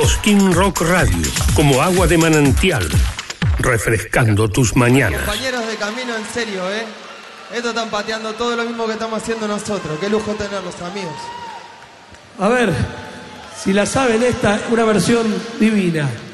Cosquín Rock Radio, como agua de manantial, refrescando tus mañanas. Compañeros de camino, en serio, Esto están pateando todo lo mismo que estamos haciendo nosotros. Qué lujo tenerlos, amigos. A ver, si la saben esta, una versión divina.